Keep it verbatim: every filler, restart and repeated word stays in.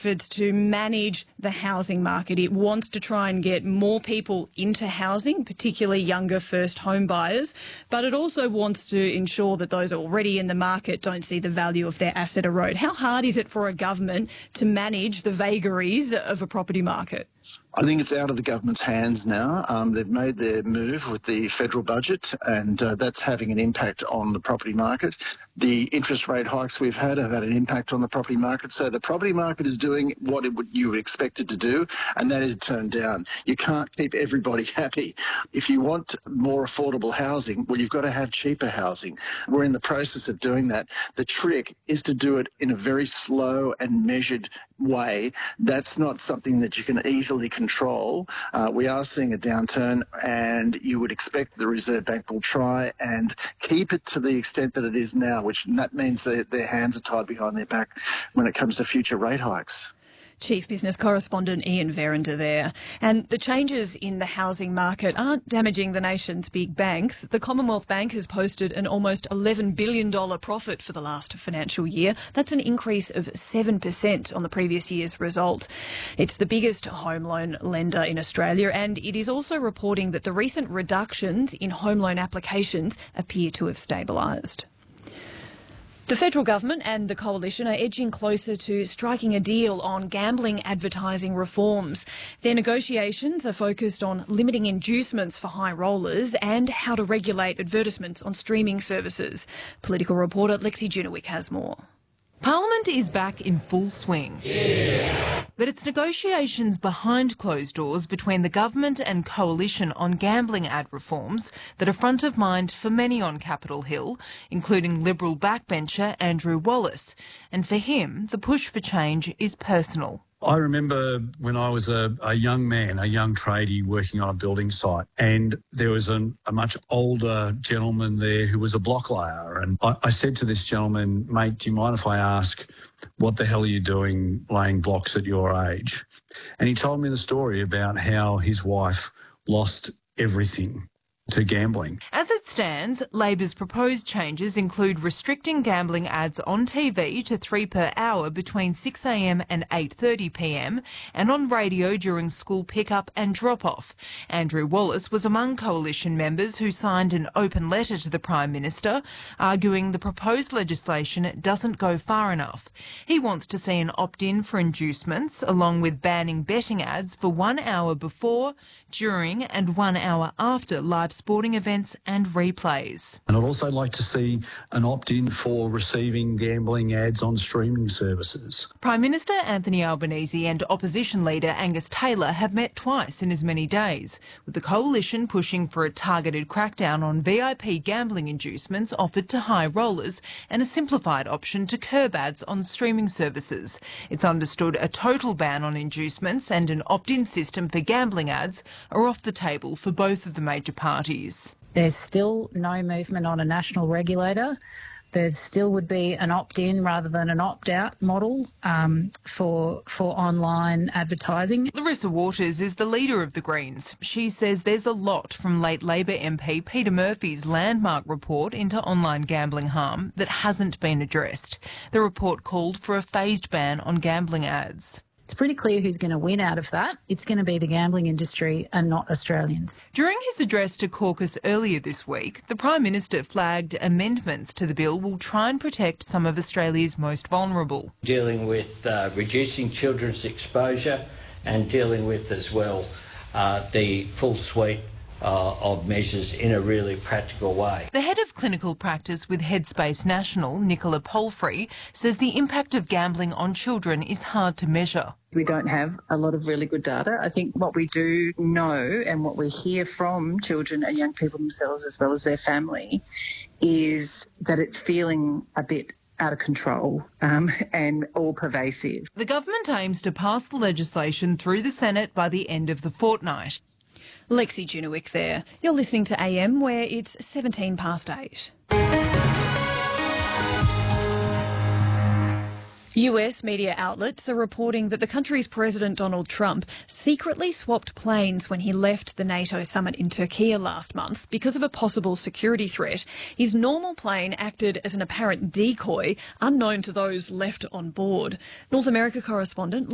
efforts to manage the housing market. It wants to try and get more people into housing, particularly younger first home buyers, but it also wants to ensure that those already in the market don't see the value of their asset erode. How hard is it for a government to manage the vagaries of a property market? I think it's out of the government's hands now. Um, they've made their move with the federal budget, and uh, that's having an impact on the property market. The interest rate hikes we've had have had an impact on the property market. So the property market is doing what it would, you would expect it to do, and that is turn down. You can't keep everybody happy. If you want more affordable housing, well, you've got to have cheaper housing. We're in the process of doing that. The trick is to do it in a very slow and measured way. That's not something that you can easily control. Uh, we are seeing a downturn, and you would expect the Reserve Bank will try and keep it to the extent that it is now, which that means that their hands are tied behind their back when it comes to future rate hikes. Chief Business Correspondent Ian Verinder there. And the changes in the housing market aren't damaging the nation's big banks. The Commonwealth Bank has posted an almost eleven billion dollars profit for the last financial year. That's an increase of seven percent on the previous year's result. It's the biggest home loan lender in Australia, and it is also reporting that the recent reductions in home loan applications appear to have stabilised. The federal government and the coalition are edging closer to striking a deal on gambling advertising reforms. Their negotiations are focused on limiting inducements for high rollers and how to regulate advertisements on streaming services. Political reporter Lexi Junowick has more. Parliament is back in full swing. Yeah. But it's negotiations behind closed doors between the government and coalition on gambling ad reforms that are front of mind for many on Capitol Hill, including Liberal backbencher Andrew Wallace. And for him, the push for change is personal. I remember when I was a, a young man, a young tradie working on a building site, and there was an, a much older gentleman there who was a block layer. And I, I said to this gentleman, mate, do you mind if I ask, what the hell are you doing laying blocks at your age? And he told me the story about how his wife lost everything to gambling. As it stands, Labor's proposed changes include restricting gambling ads on T V to three per hour between six a m and eight thirty p m and on radio during school pickup and drop-off. Andrew Wallace was among coalition members who signed an open letter to the Prime Minister, arguing the proposed legislation doesn't go far enough. He wants to see an opt-in for inducements, along with banning betting ads for one hour before, during and one hour after live sporting events and replays. And I'd also like to see an opt-in for receiving gambling ads on streaming services. Prime Minister Anthony Albanese and opposition leader Angus Taylor have met twice in as many days, with the coalition pushing for a targeted crackdown on V I P gambling inducements offered to high rollers and a simplified option to curb ads on streaming services. It's understood a total ban on inducements and an opt-in system for gambling ads are off the table for both of the major parties. There's still no movement on a national regulator. There still would be an opt-in rather than an opt-out model um, for for online advertising. Larissa Waters is the leader of the Greens. She says there's a lot from late Labor M P Peter Murphy's landmark report into online gambling harm that hasn't been addressed. The report called for a phased ban on gambling ads. It's pretty clear who's going to win out of that. It's going to be the gambling industry and not Australians. During his address to caucus earlier this week, the Prime Minister flagged amendments to the bill will try and protect some of Australia's most vulnerable. Dealing with uh, reducing children's exposure and dealing with as well uh, the full suite Uh, of measures in a really practical way. The head of clinical practice with Headspace National, Nicola Palfrey, says the impact of gambling on children is hard to measure. We don't have a lot of really good data. I think what we do know and what we hear from children and young people themselves as well as their family is that it's feeling a bit out of control um, and all pervasive. The government aims to pass the legislation through the Senate by the end of the fortnight. Lexi Junowick there. You're listening to A M, where it's seventeen past eight. U S media outlets are reporting that the country's President Donald Trump secretly swapped planes when he left the NATO summit in Turkey last month because of a possible security threat. His normal plane acted as an apparent decoy, unknown to those left on board. North America correspondent